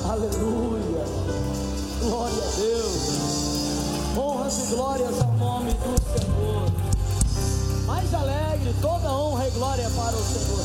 Aleluia. Glória a Deus. Honras e glórias ao nome do Senhor. Mais alegre, toda honra e glória para o Senhor.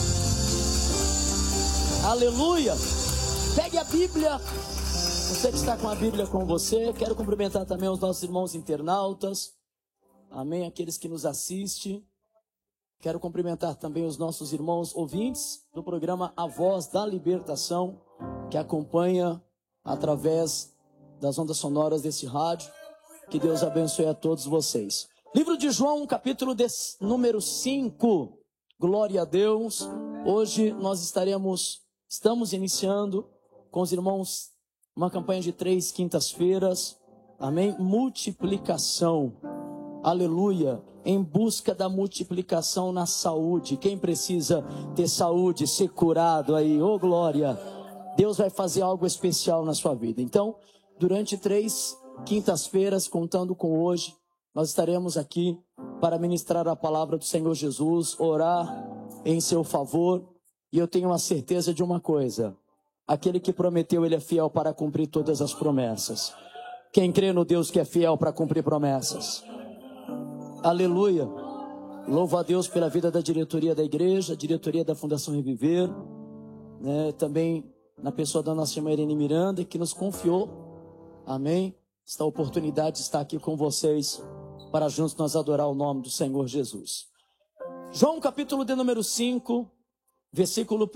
Aleluia. Pegue a Bíblia. Você que está com a Bíblia com você. Quero cumprimentar também os nossos irmãos internautas. Amém. Aqueles que nos assistem. Quero cumprimentar também os nossos irmãos ouvintes do programa A Voz da Libertação, que acompanha através das ondas sonoras desse rádio. Que Deus abençoe a todos vocês. Livro de João, capítulo número 5. Glória a Deus. Hoje nós estamos iniciando com os irmãos uma campanha de 3 quintas-feiras. Amém? Multiplicação. Aleluia. Em busca da multiplicação na saúde. Quem precisa ter saúde, ser curado aí, ô glória. Deus vai fazer algo especial na sua vida. Então, durante 3 quintas-feiras, contando com hoje, nós estaremos aqui para ministrar a palavra do Senhor Jesus, orar em seu favor. E eu tenho a certeza de uma coisa: aquele que prometeu, ele é fiel para cumprir todas as promessas. Quem crê no Deus que é fiel para cumprir promessas? Aleluia. Louvo a Deus pela vida da diretoria da igreja, diretoria da Fundação Reviver, né? Também na pessoa da nossa irmã Irene Miranda, que nos confiou, amém, esta oportunidade de estar aqui com vocês, para juntos nós adorar o nome do Senhor Jesus. João capítulo de número 5, versículo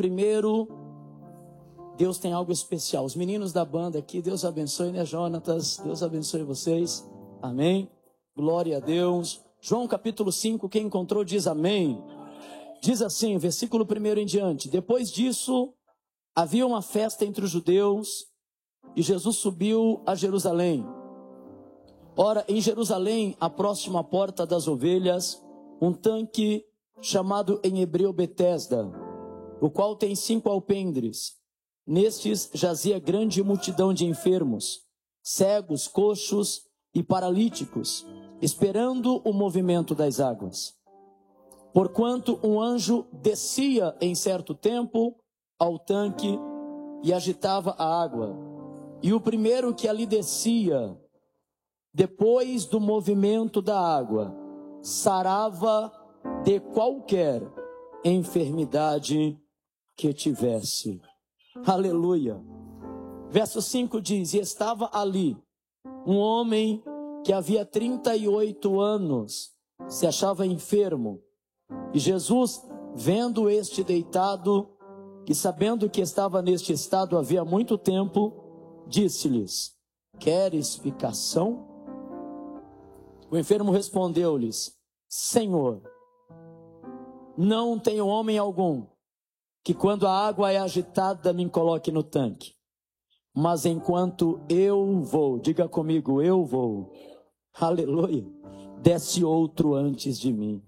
1, Deus tem algo especial. Os meninos da banda aqui, Deus abençoe, né, Jonatas? Deus abençoe vocês, amém, glória a Deus. João capítulo 5, quem encontrou diz amém. Diz assim, versículo 1 em diante: depois disso, havia uma festa entre os judeus, e Jesus subiu a Jerusalém. Ora, em Jerusalém, à próxima porta das ovelhas, um tanque chamado em hebreu Betesda, o qual tem 5 alpendres. Nestes jazia grande multidão de enfermos, cegos, coxos e paralíticos, esperando o movimento das águas. Porquanto um anjo descia em certo tempo ao tanque e agitava a água. E o primeiro que ali descia, depois do movimento da água, sarava de qualquer enfermidade que tivesse. Aleluia. Verso 5 diz: e estava ali um homem que havia 38 anos, se achava enfermo. E Jesus, vendo este deitado, e sabendo que estava neste estado havia muito tempo, disse-lhes: queres ficação? O enfermo respondeu-lhes: Senhor, não tenho homem algum que quando a água é agitada me coloque no tanque. Mas enquanto eu vou, diga comigo, eu vou, aleluia, desce outro antes de mim.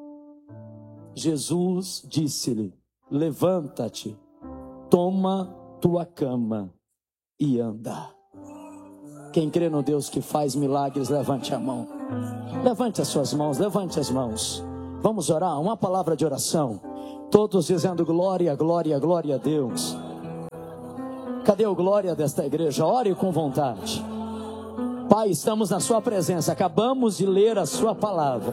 Jesus disse-lhe: levanta-te, toma tua cama e anda. Quem crê no Deus que faz milagres, levante a mão. Levante as suas mãos, levante as mãos. Vamos orar, uma palavra de oração. Todos dizendo glória, glória, glória a Deus. Cadê o glória desta igreja? Ore com vontade. Pai, estamos na sua presença, acabamos de ler a sua palavra.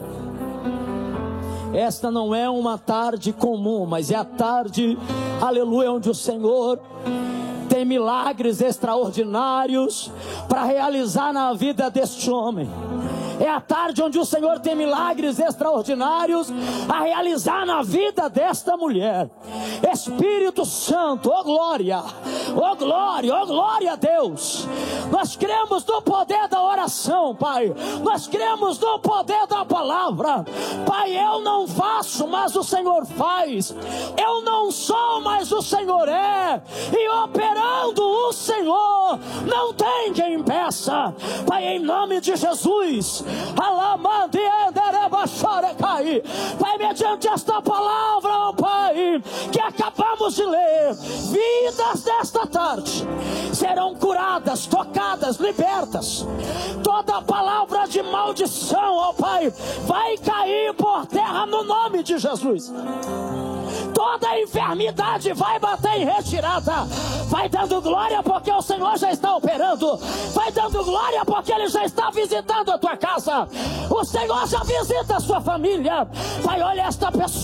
Esta não é uma tarde comum, mas é a tarde, aleluia, onde o Senhor tem milagres extraordinários para realizar na vida deste homem. É a tarde onde o Senhor tem milagres extraordinários a realizar na vida desta mulher. Espírito Santo, oh glória, oh glória, oh glória a Deus. Nós cremos no poder da oração, Pai. Nós cremos no poder da palavra. Pai, eu não faço, mas o Senhor faz. Eu não sou, mas o Senhor é. E operando o Senhor, não tem quem impeça. Pai, em nome de Jesus, Pai, mediante esta palavra, oh Pai, aí que acabamos de ler, vidas desta tarde serão curadas, tocadas, libertas. Toda palavra de maldição, ó Pai, vai cair por terra no nome de Jesus. Toda enfermidade vai bater em retirada. Vai dando glória porque o Senhor já está operando. Vai dando glória porque Ele já está visitando a tua casa. O Senhor já visita a sua família. Pai, olha esta pessoa